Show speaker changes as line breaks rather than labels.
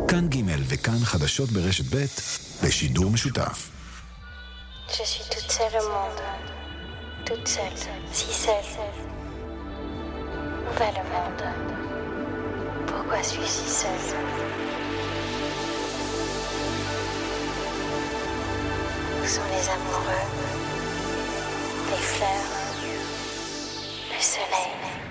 כאן ג' וכאן חדשות ברשת ב' בשידור משותף.
Je suis toute seule au monde, toute seule, si seule. Où va le monde? Pourquoi suis-je si seule? Où sont les amoureux, les fleurs, le soleil?